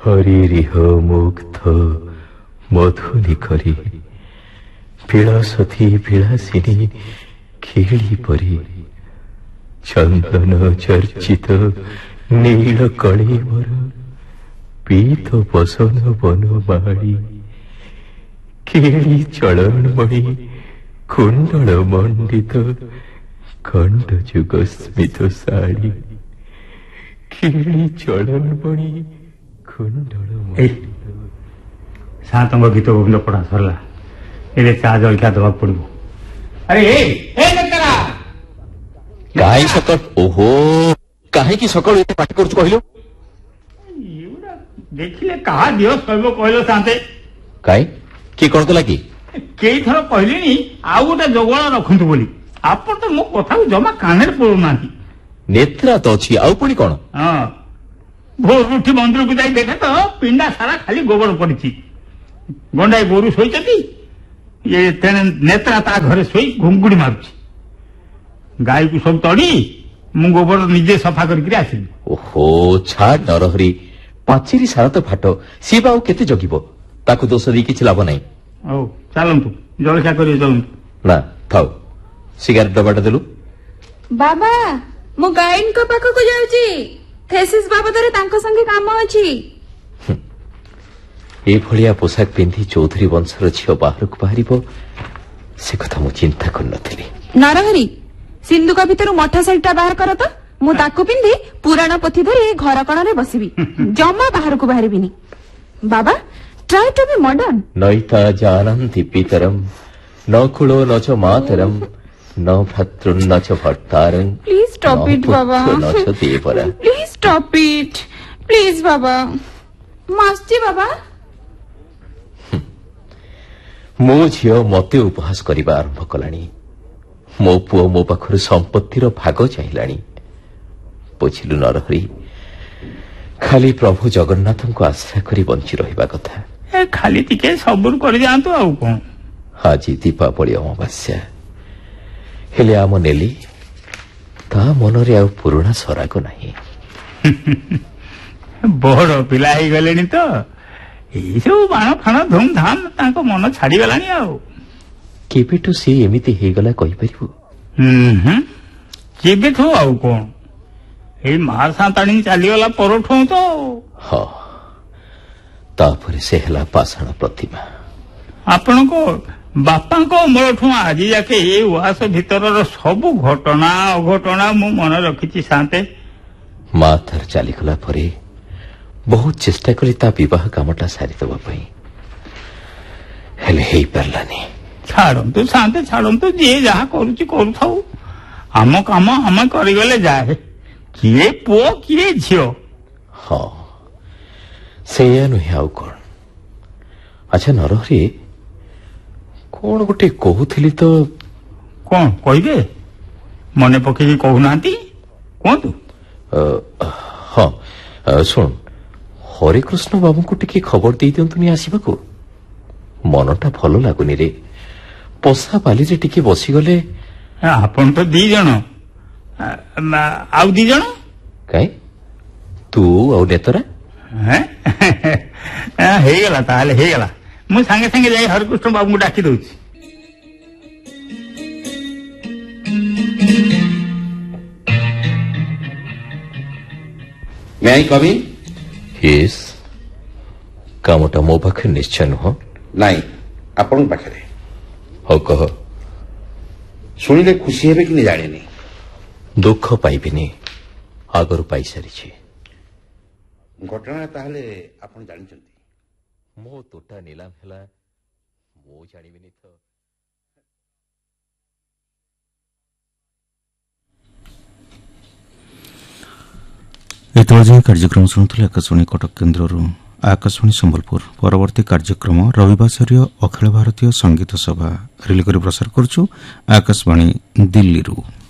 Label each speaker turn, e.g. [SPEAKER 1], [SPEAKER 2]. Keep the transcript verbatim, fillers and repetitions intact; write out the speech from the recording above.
[SPEAKER 1] হরিরিহ মুগ্ধ মধুলি করি বিଳାସଥୀ ବିଳାସିନୀ ଖେଳି ପରି ଚନ୍ଦନ ଚର୍ଚ୍ଚିତ ନୀଳ କଳିମର ପୀତ ବସନ ବନମାଳି କେଳି ଚଳନ୍ମଣି କୁଣ୍ଡଳ ମଣ୍ଡିତ ଖଣ୍ଡ ଯୁଗ ସ୍ମିତ ଶାଢ଼ୀ କେଳି ଚଳନ୍ମଣି କୁଣ୍ଡଳ
[SPEAKER 2] ସାତଙ୍କ ଗୀତ ଗୋବିନ୍ଦ ପଢା ସରିଲା। ଏବେ ଚା ଜଳଖିଆ ଦେବାକୁ ପଡିବ। ଆରେ
[SPEAKER 1] କାହିଁ ସକାଳ ଓହୋ କାହିଁକି ସକାଳୁ ଏତେ ପାଟି କରୁଛୁ କହିଲୁ?
[SPEAKER 2] ଦେଖିଲେ କାହା ଦିଅ ଶୈବ କହିଲ ସାନ୍ତେ।
[SPEAKER 1] କାହିଁ କିଏ କଣ କଲା କି?
[SPEAKER 2] କେଇଥର କହିଲିଣି ଆଉ ଗୋଟେ ଜଗଳ ରଖନ୍ତୁ ବୋଲି। ଆପଣ ତ ମୋ କଥାକୁ ଜମା କାନରେ ପଡୁନାହାନ୍ତି।
[SPEAKER 1] ନେତ୍ରା ତ ଅଛି ଆଉ ପୁଣି କଣ?
[SPEAKER 2] ହଁ ଭୋର ଉଠି ମନ୍ଦିରକୁ ଯାଇ ଦେଖେ ତ ପିଣ୍ଡା ସାରା ଖାଲି ଗୋବର ପଡିଛି। ଗଣ୍ଡାଏ ଗୋରୁ ଶୋଇଛନ୍ତି। ଇଏ ତେଣେ ନେତ୍ରା ତା ଘରେ ଶୋଇ ଘୁଙ୍ଗୁଡି ମାରୁଛି। ଗାଈକୁ ସବୁ ତଡି ମୁଁ ଗୋବର ନିଜେ ସଫା କରିକି ଆସିଲି।
[SPEAKER 1] ଓହୋ ଛାଡ ନରହରି ପାଚେରୀ ସାରା ତ ଫାଟ ସିଏ ବା ଆଉ କେତେ ଜଗିବ? ତାକୁ ଦୋଷ ଦେଇ କିଛି ଲାଭ ନାହିଁ।
[SPEAKER 2] ହଉ ଚାଲନ୍ତୁ ଜଳଖିଆ କରି ଚାଲନ୍ତୁ।
[SPEAKER 1] ନା ଥାଉ ସିଗାରେଟ ଡବାଟା ଦେଲୁ।
[SPEAKER 3] ବାବା ମୁଁ ଗାଇଡଙ୍କ ପାଖକୁ ଯାଉଛି। ଥେସିସ୍ ବାବଦରେ ତାଙ୍କ ସଙ୍ଗେ କାମ ଅଛି।
[SPEAKER 1] ଏଭଳିଆ ପୋଷାକ ପିନ୍ଧି ଚୌଧୁରୀ ବଂଶର ଝିଅ ବାହାରକୁ ବାହାରିବ ସେ କଥା ମୁଁ ଚିନ୍ତା କରିନଥିଲି।
[SPEAKER 3] ନରହରି ସିନ୍ଦୁକ ଭିତରୁ ମଠା ଶାଢୀଟା ବାହାର କର ତ। ମୁଁ ତାକୁ ପିନ୍ଧି ପୁରାଣ ପୋଥି ଧରି ଘର କଣରେ ବସିବି। ଜମା ବାହାରକୁ ବାହାରିବିନି। ବାବା ଟ୍ରାଏ ଟୁ ବି ମଡର୍ନ।
[SPEAKER 1] ନଇତା ଜାନନ୍ତି ପିତରମ୍ ନ କୁଳୋ ନ ଚ ମାତରମ୍ ନ ଭ୍ରାତୃନ୍ ନ ଚ ଭର୍ତ୍ତାରଂ।
[SPEAKER 3] ପ୍ଲିଜ ଷ୍ଟପ୍ ଇଟ୍ ବାବା।
[SPEAKER 1] ନ ଚ Devara.
[SPEAKER 3] Please stop eat please ବାବା। ମୁଁ ଆସୁଛି ବାବା।
[SPEAKER 1] ମୋ ଝିଅ ମତେ ଉପହାସ କରିବା ଆରମ୍ଭ କଲାଣି। ମୋ ପୁଅ ମୋ ପାଖରୁ ସମ୍ପତ୍ତିର ଭାଗ ଚାହିଁଲାଣି। ବୁଝିଲୁ ନରହରି ଖାଲି ପ୍ରଭୁ ଜଗନ୍ନାଥଙ୍କୁ ଆଶ୍ରା କରି ବଞ୍ଚି ରହିବା କଥା।
[SPEAKER 2] ଖାଲି ଟିକେ ସବୁର କରିଯାଆନ୍ତୁ ଆଉ କଣ।
[SPEAKER 1] ଆଜି ଦୀପାବଳି ଅମାବାସ୍ୟା ହେଲେ ଆମ ନେଲି ତା ମନରେ ଆଉ ପୁରୁଣା ସରାଗ ନାହିଁ।
[SPEAKER 2] ବଡ ପିଲା ହେଇଗଲେଣି ତ ଏଇସବୁ ବାଣ ଫାଣ ଧୁମଧାମ ତାଙ୍କ ମନ ଛାଡିଗଲାଣି। ଆଉ
[SPEAKER 1] କେବେଠୁ ସେ ଏମିତି ହେଇଗଲା କହିପାରିବୁ?
[SPEAKER 2] କେବେଠୁ ଆଉ କଣ ଏଇ ମା ସାନ୍ତାଣୀ ଚାଲିଗଲା ପରଠୁ ତ।
[SPEAKER 1] ହଁ ତାପରେ ସେ ହେଲା ପାଷାଣ ପ୍ରତିମା।
[SPEAKER 2] ଆପଣଙ୍କ ବାପାଙ୍କ ଅମଳଠୁ ଆଜି ଯାକେ ଏ ଉଆସ ଭିତରର ସବୁ ଘଟଣା ଅଘଟଣା ମୁଁ ମନେ ରଖିଛି ସାନ୍ତେ।
[SPEAKER 1] ମା ତାର ଚାଲିଗଲା ପରେ ବହୁତ ଚେଷ୍ଟା କରି ତା ବିବାହ କାମଟା ସାରିଦେବା ପାଇଁ ହେଲେ ହେଇପାରିଲାନି।
[SPEAKER 2] ଛାଡନ୍ତୁ ସାନ୍ତେ ଛାଡନ୍ତୁ ଯିଏ ଯାହା କରୁଛି କରୁଥାଉ। ଆମ କାମ ଆମେ କରିଗଲେ ଯାଏ। କିଏ ପୁଅ କିଏ ଝିଅ।
[SPEAKER 1] ହଁ ସେଇଆ ନୁହେଁ ଆଉ କଣ। ଆଚ୍ଛା ନରହରି କଣ ଗୋଟେ କହୁଥିଲି ତ।
[SPEAKER 2] କଣ କହିବେ? ମନେ ପକେଇକି କହୁନାହାନ୍ତି କୁହନ୍ତୁ।
[SPEAKER 1] ହଁ ଶୁଣ ହରେକୃଷ୍ଣ ବାବୁଙ୍କୁ ଟିକେ ଖବର ଦେଇ ଦିଅନ୍ତୁନି ଆସିବାକୁ। ମନଟା ଭଲ ଲାଗୁନି ରେ। ପଶା ବାଲିରେ ଟିକେ ବସିଗଲେ।
[SPEAKER 2] ଆପଣ ତ ଦି ଜଣ ଆଉ ଦି ଜଣ
[SPEAKER 1] କାଇଁ ତୁ ଆଉ ନେତରା।
[SPEAKER 2] ହେଇଗଲା ତାହେଲେ ହେଇଗଲା। ମୁଁ ସାଙ୍ଗେ ସାଙ୍ଗେ ଯାଇ ହରେକୃଷ୍ଣ ବାବୁଙ୍କୁ ଡାକି ଦଉଛି।
[SPEAKER 4] May I com in?
[SPEAKER 1] Yes. କାମଟା ମୋ ପାଖରେ ନିଶ୍ଚୟ ନୁହଁ।
[SPEAKER 4] ନାଇଁ ଆପଣଙ୍କ ପାଖରେ।
[SPEAKER 1] ହଉ କହ।
[SPEAKER 4] ଶୁଣିଲେ ଖୁସି ହେବେ କି ନାହିଁ ଜାଣିନି।
[SPEAKER 1] ଦୁଃଖ ପାଇବିନି ଆଗରୁ ପାଇସାରିଛି।
[SPEAKER 4] ଘଟଣା ତାହେଲେ ଆପଣ ଜାଣିଛନ୍ତି?
[SPEAKER 1] ମୋ ତୋଟା ନିଲାମ ହେଲା ମୁଁ ଜାଣିବିନି ତ।
[SPEAKER 5] ଏତେବେଳେ ଯାଏଁ କାର୍ଯ୍ୟକ୍ରମ ଶୁଣୁଥିଲେ ଆକାଶବାଣୀ କଟକ କେନ୍ଦ୍ରରୁ। ଆକାଶବାଣୀ ସମ୍ବଲପୁର। ପରବର୍ତ୍ତୀ କାର୍ଯ୍ୟକ୍ରମ ରବିବାସରୀୟ ଅଖିଳ ଭାରତୀୟ ସଙ୍ଗୀତ ସଭା ରିଲି କରି ପ୍ରସାର କରୁଛୁ ଆକାଶବାଣୀ ଦିଲ୍ଲୀରୁ।